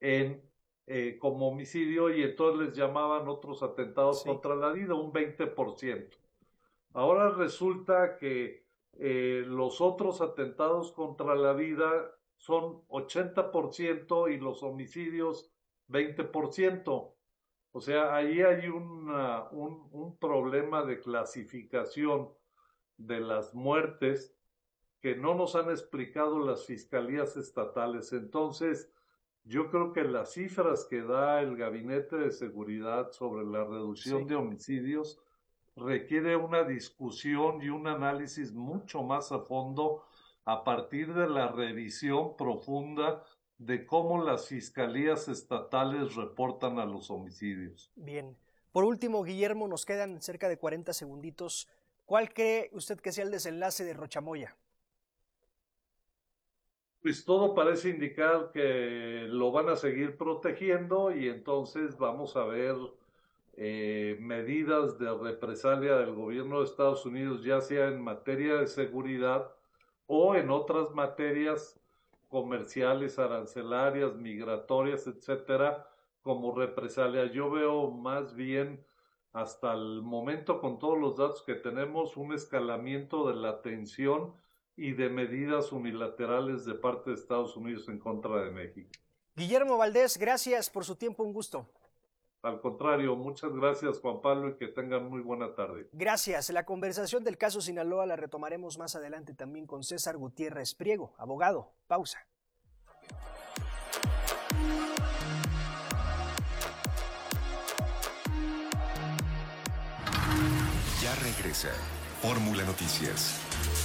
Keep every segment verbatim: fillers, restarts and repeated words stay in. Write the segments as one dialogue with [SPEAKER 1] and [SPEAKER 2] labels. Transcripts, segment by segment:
[SPEAKER 1] en eh, como homicidio, y entonces les llamaban otros atentados
[SPEAKER 2] Sí.
[SPEAKER 1] contra la vida, un veinte por ciento. Ahora resulta que eh, los otros atentados contra la vida son ochenta por ciento y los homicidios veinte por ciento. O sea, ahí hay una, un, un problema de clasificación de las muertes que no nos han explicado las fiscalías estatales. Entonces, yo creo que las cifras que da el Gabinete de Seguridad sobre la reducción
[SPEAKER 2] Sí.
[SPEAKER 1] de homicidios requiere una discusión y un análisis mucho más a fondo a partir de la revisión profunda de cómo las fiscalías estatales reportan a los homicidios.
[SPEAKER 2] Bien. Por último, Guillermo, nos quedan cerca de cuarenta segunditos. ¿Cuál cree usted que sea el desenlace de Rochamoya?
[SPEAKER 1] Pues todo parece indicar que lo van a seguir protegiendo y entonces vamos a ver eh, medidas de represalia del gobierno de Estados Unidos, ya sea en materia de seguridad o en otras materias comerciales, arancelarias, migratorias, etcétera, como represalia. Yo veo más bien hasta el momento, con todos los datos que tenemos, un escalamiento de la tensión y de medidas unilaterales de parte de Estados Unidos en contra de México.
[SPEAKER 2] Guillermo Valdés, gracias por su tiempo, un gusto.
[SPEAKER 1] Al contrario, muchas gracias, Juan Pablo, y que tengan muy buena tarde.
[SPEAKER 2] Gracias. La conversación del caso Sinaloa la retomaremos más adelante también con César Gutiérrez Priego, abogado. Pausa.
[SPEAKER 3] Ya regresa Fórmula Noticias.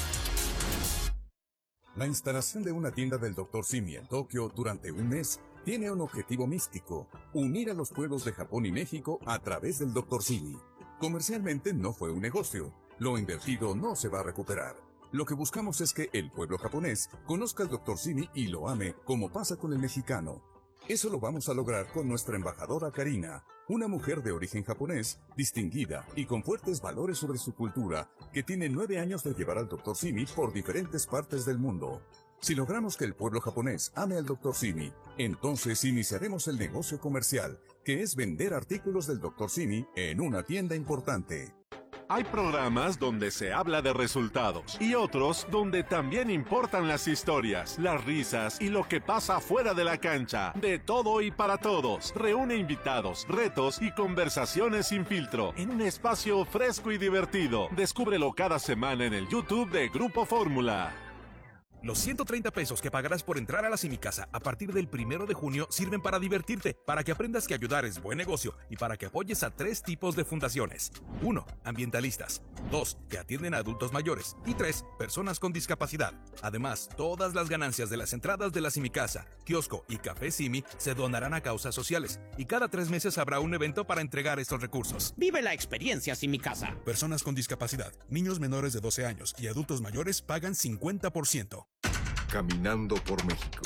[SPEAKER 4] La instalación de una tienda del doctor Simi en Tokio durante un mes tiene un objetivo místico: unir a los pueblos de Japón y México a través del doctor Simi. Comercialmente no fue un negocio. Lo invertido no se va a recuperar. Lo que buscamos es que el pueblo japonés conozca al doctor Simi y lo ame, como pasa con el mexicano. Eso lo vamos a lograr con nuestra embajadora Karina, una mujer de origen japonés, distinguida y con fuertes valores sobre su cultura, que tiene nueve años de llevar al doctor Simi por diferentes partes del mundo. Si logramos que el pueblo japonés ame al doctor Simi, entonces iniciaremos el negocio comercial, que es vender artículos del doctor Simi en una tienda importante.
[SPEAKER 5] Hay programas donde se habla de resultados y otros donde también importan las historias, las risas y lo que pasa fuera de la cancha. De todo y para todos. Reúne invitados, retos y conversaciones sin filtro en un espacio fresco y divertido. Descúbrelo cada semana en el YouTube de Grupo Fórmula.
[SPEAKER 6] Los ciento treinta pesos que pagarás por entrar a la Simicasa a partir del primero de junio sirven para divertirte, para que aprendas que ayudar es buen negocio y para que apoyes a tres tipos de fundaciones. uno. Ambientalistas. dos. Que atienden a adultos mayores. Y tres. Personas con discapacidad. Además, todas las ganancias de las entradas de la Simicasa, kiosco y café Simi se donarán a causas sociales. Y cada tres meses habrá un evento para entregar estos recursos.
[SPEAKER 7] Vive la experiencia Simicasa.
[SPEAKER 6] Personas con discapacidad, niños menores de doce años y adultos mayores pagan cincuenta por ciento.
[SPEAKER 3] Caminando por México.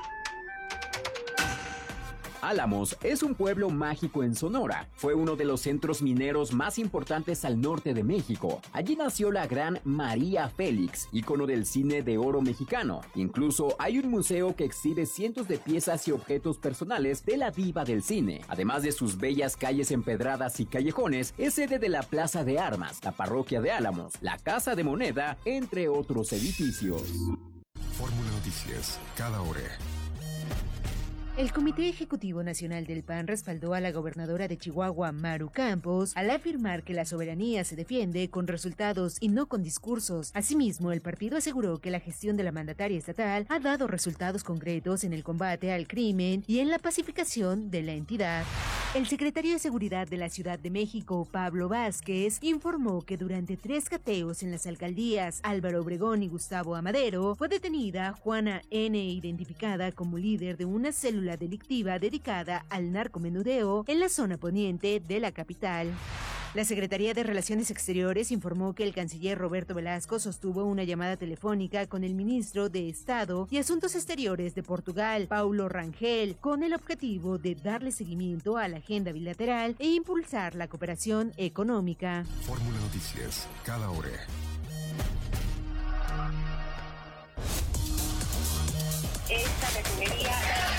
[SPEAKER 8] Álamos es un pueblo mágico en Sonora. Fue uno de los centros mineros más importantes al norte de México. Allí nació la gran María Félix, ícono del cine de oro mexicano. Incluso hay un museo que exhibe cientos de piezas y objetos personales de la diva del cine. Además de sus bellas calles empedradas y callejones, es sede de la Plaza de Armas, la Parroquia de Álamos, la Casa de Moneda, entre otros edificios.
[SPEAKER 3] Fórmula Noticias, cada hora.
[SPEAKER 9] El Comité Ejecutivo Nacional del P A N respaldó a la gobernadora de Chihuahua, Maru Campos, al afirmar que la soberanía se defiende con resultados y no con discursos. Asimismo, el partido aseguró que la gestión de la mandataria estatal ha dado resultados concretos en el combate al crimen y en la pacificación de la entidad. El secretario de Seguridad de la Ciudad de México, Pablo Vázquez, informó que durante tres cateos en las alcaldías Álvaro Obregón y Gustavo Amadero fue detenida Juana N., identificada como líder de una célula delictiva dedicada al narcomenudeo en la zona poniente de la capital. La Secretaría de Relaciones Exteriores informó que el canciller Roberto Velasco sostuvo una llamada telefónica con el ministro de Estado y Asuntos Exteriores de Portugal, Paulo Rangel, con el objetivo de darle seguimiento a la agenda bilateral e impulsar la cooperación económica.
[SPEAKER 3] Fórmula Noticias, cada hora.
[SPEAKER 10] Esta refinería